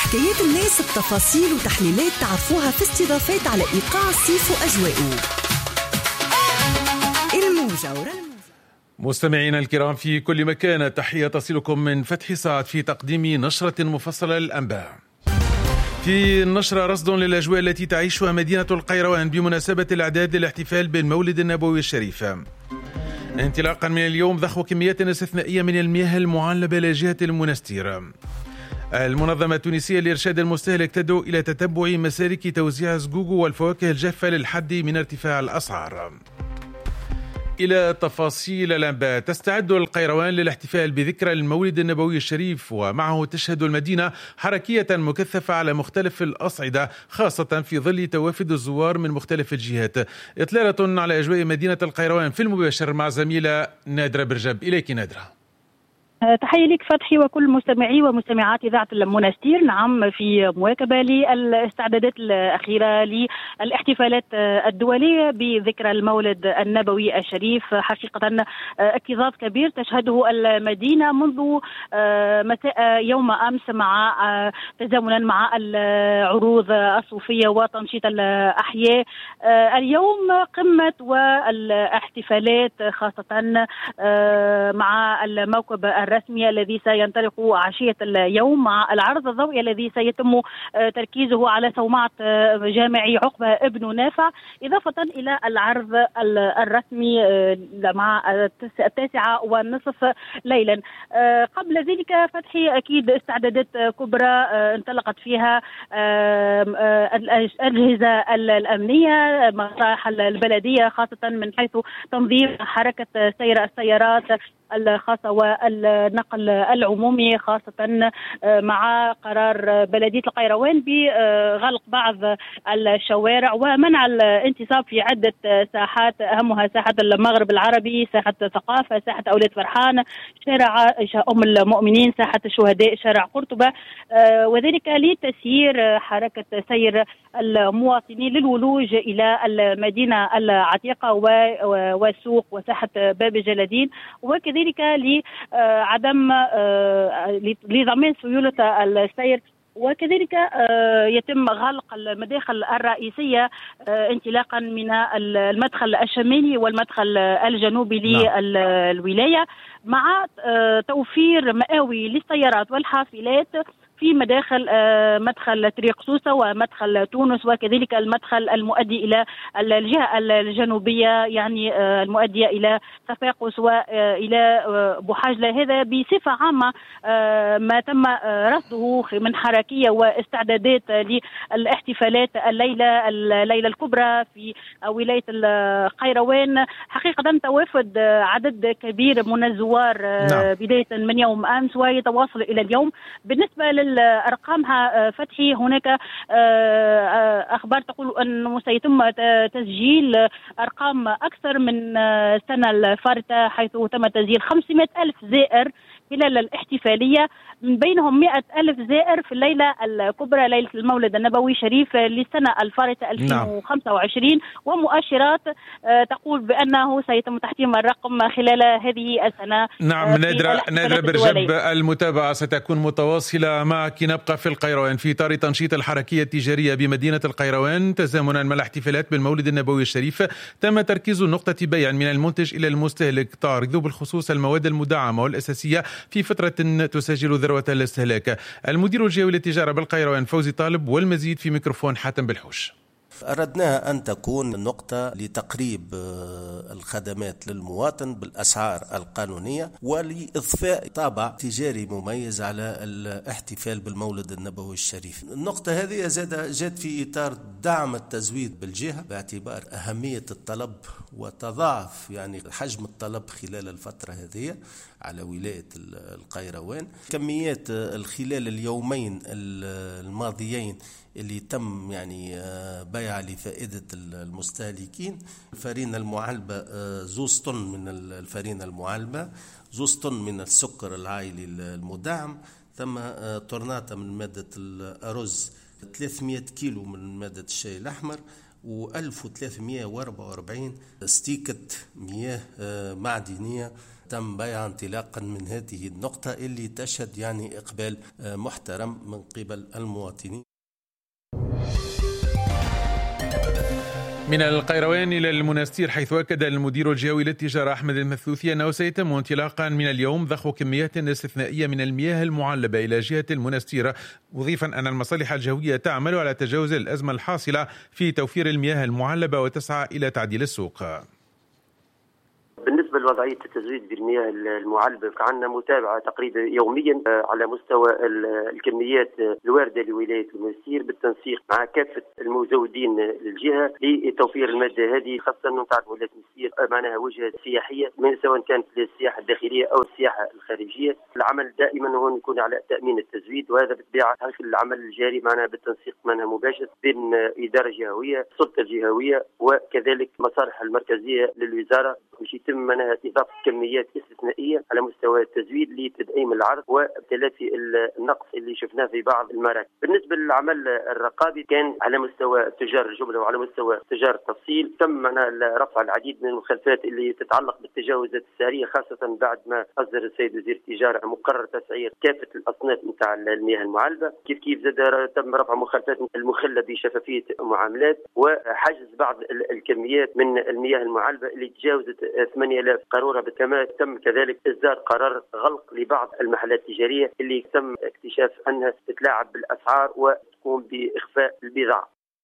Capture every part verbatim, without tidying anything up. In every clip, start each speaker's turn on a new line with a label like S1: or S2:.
S1: حكايات الناس بتفاصيل وتحليلات تعرفوها في استضافات على إيقاع الصيف وأجواءه. الموجة.
S2: مستمعينا الكرام في كل مكان، تحية تصلكم من فتحي سعد في تقديم نشرة مفصلة للأنباء. في النشرة رصد للأجواء التي تعيشها مدينة القيروان بمناسبة الإعداد للاحتفال بالمولد النبوي الشريف. انطلاقا من اليوم ضخ كميات استثنائية من المياه المعلبة لجهة المنستير. المنظمة التونسية لإرشاد المستهلك تدعو إلى تتبع مسالك توزيع الزقوق والفواكه الجافة للحد من ارتفاع الأسعار. إلى تفاصيل الأنباء. تستعد القيروان للاحتفال بذكرى المولد النبوي الشريف، ومعه تشهد المدينة حركية مكثفة على مختلف الأصعدة، خاصة في ظل توافد الزوار من مختلف الجهات. إطلالة على أجواء مدينة القيروان في المباشر مع زميلة نادرة برجب. إليك نادرة.
S3: تحية لك فتحي وكل مستمعي ومستمعات إذاعة المنستير. نعم، في مواكبة للاستعدادات الأخيرة للاحتفالات الدولية بذكرى المولد النبوي الشريف، حقيقة اكتظاظ كبير تشهده المدينة منذ مساء يوم أمس، مع تزامنا مع العروض الصوفية وتنشيط الأحياء. اليوم قمة والاحتفالات، خاصة مع الموكب الرسمي الذي سينطلق عشية اليوم مع العرض الضوئي الذي سيتم تركيزه على صومعة جامع عقبة ابن نافع، إضافة إلى العرض الرسمي مع التاسعة والنصف ليلا. قبل ذلك فتحي أكيد استعدادات كبرى انطلقت فيها الأجهزة الأمنية، مصالح البلدية، خاصة من حيث تنظيم حركة سير السيارات الخاصة والنقل العمومي، خاصة مع قرار بلدية القيروان بغلق بعض الشوارع ومنع الانتصاب في عدة ساحات، أهمها ساحة المغرب العربي، ساحة ثقافة، ساحة أولاد فرحان، شارع أم المؤمنين، ساحة الشهداء، شارع قرطبة، وذلك لتسيير حركة سير المواطنين للولوج إلى المدينة العتيقة والسوق وساحة باب الجلادين، وكذلك لعدم لضمان سيولة السير. وكذلك يتم غلق المداخل الرئيسية انطلاقا من المدخل الشمالي والمدخل الجنوبي للولاية، مع توفير مآوي للسيارات والحافلات في مداخل مدخل طريق سوسة ومدخل تونس، وكذلك المدخل المؤدي إلى الجهة الجنوبية، يعني المؤدية إلى صفاقس وإلى بوحاجلة. هذا بصفة عامة ما تم رصده من حركية واستعدادات للاحتفالات الليلة الليلة الكبرى في ولاية القيروان. حقيقة توافد عدد كبير من الزوار بداية من يوم أمس ويتواصل إلى اليوم. بالنسبة لل أرقامها فتحي، هناك أخبار تقول أنه سيتم تسجيل أرقام أكثر من السنة الفارطة، حيث تم تسجيل خمسمائة ألف زائر خلال الاحتفالية، من بينهم مئة ألف زائر في الليلة الكبرى، ليلة المولد النبوي الشريف للسنة الفارطة ألفين وخمسة وعشرين. نعم. ومؤشرات تقول بأنه سيتم تحطيم الرقم خلال هذه السنة.
S2: نعم نادرة نادرة برجب، المتابعة ستكون متواصلة معك. نبقى في القيروان في إطار تنشيط الحركية التجارية بمدينة القيروان تزامنا مع الاحتفالات بالمولد النبوي الشريف. تم تركيز نقطة بيع من المنتج إلى المستهلك، تعرض بالخصوص المواد المدعمة والأساسية في فترة تسجل ذروة الاستهلاك. المدير الجهوي للتجارة بالقيروان فوزي طالب، والمزيد في ميكروفون حاتم بالحوش.
S4: أردناها أن تكون نقطة لتقريب الخدمات للمواطن بالأسعار القانونية ولإضفاء طابع تجاري مميز على الاحتفال بالمولد النبوي الشريف. النقطة هذه زاد جات في إطار دعم التزويد بالجهة باعتبار أهمية الطلب وتضاعف يعني حجم الطلب خلال الفترة هذه على ولاية القيروان. كميات خلال اليومين الماضيين اللي تم يعني بيع لفائدة المستهلكين، الفرينة المعلبة زوز طن من الفرينة المعلبة، زوز طن من السكر العائلي المدعم، ثم طرناطة من مادة الأرز، ثلاثمائة كيلو من مادة الشاي الأحمر، وألف وثلاثمائة وأربعة وأربعين ستيكة مياه معدنية تم بيعها انطلاقا من هذه النقطة اللي تشهد يعني إقبال محترم من قبل المواطنين.
S2: من القيروان إلى المنستير، حيث أكد المدير الجهوي للتجارة أحمد المثوثي أنه سيتم انطلاقا من اليوم ضخ كميات استثنائية من المياه المعلبة إلى جهة المنستير، مضيفا أن المصالح الجهوية تعمل على تجاوز الأزمة الحاصلة في توفير المياه المعلبة وتسعى إلى تعديل السوق.
S5: بالنسبة لوضعية التزويد بالمياه المعلبة، فعندنا متابعة تقريبا يوميا على مستوى الكميات الواردة لولاية المنستير بالتنسيق مع كافة المزودين للجهة لتوفير المادة هذه، خاصة أنه تعرف ولاية المنستير معناها وجهة سياحية، من سواء كانت للسياحة الداخلية أو السياحة الخارجية. العمل دائما هو يكون على تأمين التزويد، وهذا بالطبيعة العمل الجاري معنا بالتنسيق معنا مباشر بين إدارة جهوية، السلطة الجهوية، وكذلك مصالح المركزية للوزارة، باش يتم منها إضافة كميات استثنائية على مستوى التزويد لتدعيم العرض وتلافي النقص اللي شفناه في بعض المراكز. بالنسبة للعمل الرقابي، كان على مستوى تجار الجملة وعلى مستوى تجار التفصيل تم رفع العديد من المخالفات اللي تتعلق بالتجاوزات السعرية، خاصة بعد ما أصدر السيد وزير التجارة مقرر تسعير كافة الأصناف نتاع المياه المعلبة. كيف كيف زاد تم رفع مخالفات المخلة بشفافية معاملات وحجز بعض الكميات من المياه المعلبة اللي تجاوزت ثمانية آلاف قارورة. كما تم كذلك إصدار قرار غلق لبعض المحلات التجارية اللي تم اكتشاف أنها تتلاعب بالأسعار وتقوم بإخفاء البضاعة.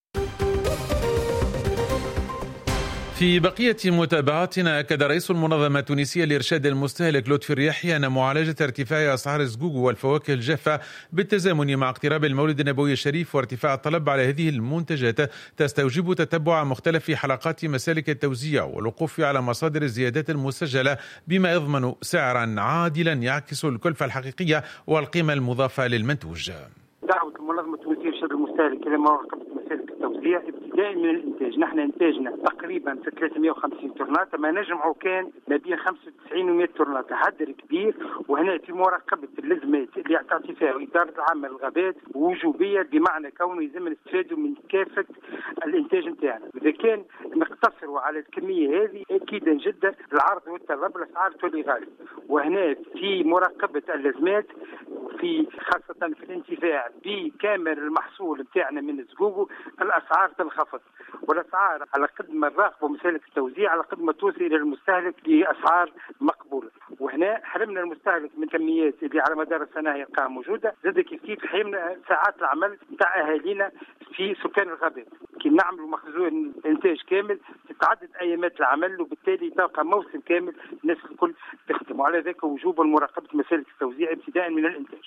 S2: في بقية متابعاتنا، أكد رئيس المنظمة التونسية لإرشاد المستهلك لطفي الرياحي أن معالجة ارتفاع أسعار الزقوق والفواكه الجافة بالتزامن مع اقتراب المولد النبوي الشريف وارتفاع الطلب على هذه المنتجات تستوجب تتبع مختلف حلقات مسالك التوزيع والوقوف على مصادر الزيادات المسجلة بما يضمن سعرا عادلا يعكس الكلفة الحقيقية والقيمة المضافة للمنتوج.
S6: دعوة المنظمة التونسية لإرشاد المستهلك إلى مراقبة مسالك التوزيع ابتداء من الانتاج. نحن انتاجنا تقريبا في ثلاثمائة وخمسين طرنات، ما نجمعه كان ما بين خمسة وتسعين ومئة طرنات، حدر كبير. وهنا في مراقبه اللزمات اللي تعطي فيها اداره العامه للغابات وجوبيه، بمعنى كونه يلزم نستفادوا من كافه الانتاج نتاعنا. اذا كان نقتصروا على الكميه هذه اكيدا جدا العرض والطلب الاسعار تولي غاليه. وهنا في مراقبه اللزمات، في خاصه في الانتفاع بكامل المحصول نتاعنا من الزقوق، الاسعار تنخفض، والاسعار على قد ما الراغبه ومسالك التوزيع على قد ما توصل الى المستهلك باسعار مقبوله. وهنا حرمنا المستهلك من كميات اللي على مدار السنه يلقاها موجوده، زاد كيف كيف حرمنا ساعات العمل نتاع اهالينا في سكان الغابات. كي نعملوا مخزون انتاج كامل تتعدد ايامات العمل، وبالتالي تلقى موسم كامل الناس الكل تخدم. وعلى ذلك وجوب مراقبه مسالك التوزيع ابتداء من الانتاج.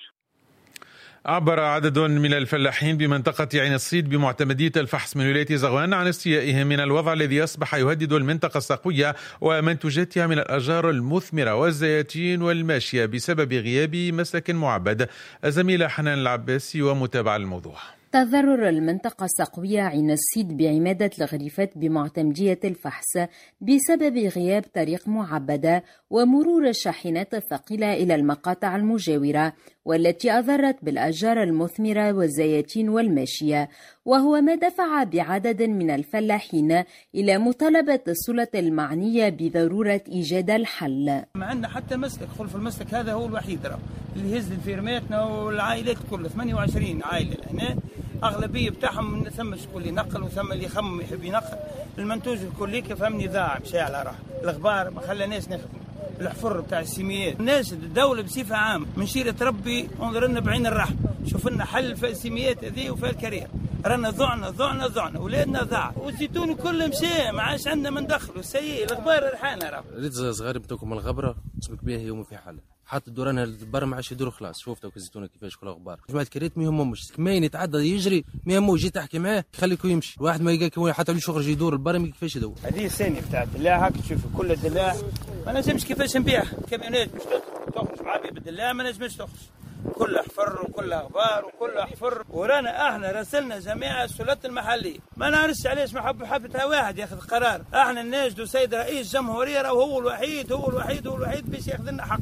S2: عبر عدد من الفلاحين بمنطقة عين الصيد بمعتمدية الفحص من ولاية زغوان عن استيائهم من الوضع الذي أصبح يهدد المنطقة الساقوية ومنتوجاتها من الأشجار المثمرة والزيتين والماشية بسبب غياب مسلك معبد. الزميلة حنان العباسي ومتابعة الموضوع.
S7: تضرر المنطقة الساقوية عين الصيد بعمادة الغريفات بمعتمدية الفحص بسبب غياب طريق معبدة ومرور الشاحنات الثقيلة إلى المقاطع المجاورة، والتي أضرت بالأشجار المثمرة والزيتين والماشية، وهو ما دفع بعدد من الفلاحين إلى مطالبة السلطة المعنية بضرورة إيجاد الحل.
S8: ما عندنا حتى مسلك، خلف المسلك هذا هو الوحيد راه اللي يهز الفيرماتنا والعائلات كلها ثمانية وعشرين عائلة هنا، أغلبية بتاعهم ثم شكون ينقل وثم اللي يخمم يحب ينقل. المنتوج الكلي كفهمني ضاع مشى على راه الغبار، ما خلاناش نخدم. الحفر بتاع السيميات، الناس الدولة بصفة عامة من شيرة ربي انظر لنا بعين الرحمة، شوف لنا حل في السيميات هذه وفي الكرير. رانا ضعنا ضعنا ضعنا ولادنا ضاع، والزيتون كله مشى، ما عادش عندنا من دخلوا سيء. الغبار الحانة راه
S9: ريت صغار بتوكم الغبرة اسمك بها يوم في حالة حتى دورانها البر ما عادش يدوروا خلاص. شوف توك الزيتونه كيفاش كل غبار. جماعه الكريت ما يهمهمش كمين يتعدى يجري ما يهموش، جي تحكي معاه خليكم يمشي. واحد ما يلقى حتى ليش يخرج يدور البر ما كيفاش يدور.
S8: هذه الثانيه بتاع الدلاع هاك تشوف كل الدلاع ما نجمش كيفاش نبيع. كاميونات مش تخرج مع بالدلاع ما نجمش تخرج، كلها حفر وكلها غبار وكلها حفر. ورانا احنا راسلنا جميع السلطات المحليه، ما نعرفش علاش ما حب حبتها واحد ياخذ قرار. احنا نناشدوا سيد رئيس جمهوريه، راه هو الوحيد هو الوحيد هو الوحيد باش ياخذ لنا حق.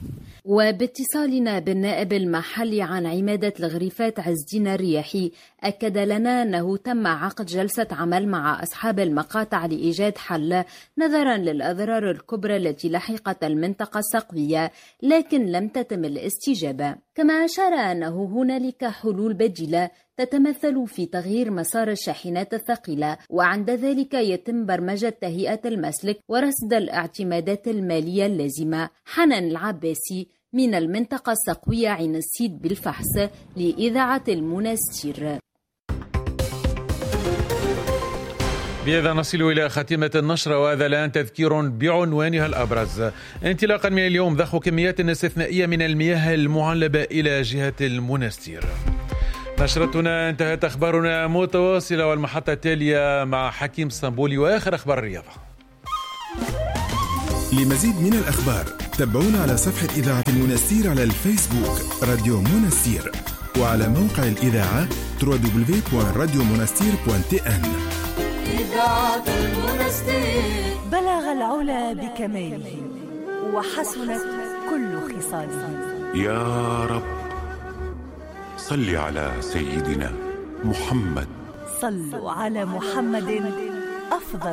S7: وباتصالنا بالنائب المحلي عن عمادة الغريفات عز الدين الرياحي، أكد لنا أنه تم عقد جلسة عمل مع أصحاب المقاطع لإيجاد حل نظرا للأضرار الكبرى التي لحقت المنطقة السقوية، لكن لم تتم الاستجابة. كما أشار أنه هنالك حلول بديلة تتمثل في تغيير مسار الشاحنات الثقيلة، وعند ذلك يتم برمجة تهيئة المسلك ورصد الاعتمادات المالية اللازمة. حنان العباسي من المنطقة السقوية عين السيد بالفحص لإذاعة المنستير.
S2: بهذا نصل إلى خاتمة النشرة، وهذا الآن تذكير بعنوانها الأبرز. انطلاقا من اليوم ضخ كميات استثنائية من المياه المعلبة إلى جهة المنستير. نشرتنا انتهت، أخبارنا متواصلة والمحطة التالية مع حكيم اسطنبولي وآخر أخبار الرياضة.
S10: لمزيد من الأخبار تابعونا على صفحة إذاعة المنستير على الفيسبوك راديو منستير، وعلى موقع الإذاعة دبليو دبليو دبليو دوت راديو منستير دوت تي إن.
S1: إذاعة المنستير بلغ العلا بكماله وحسنت كل خصاله.
S11: يا رب صل على سيدنا محمد.
S1: صلوا على محمد أفضل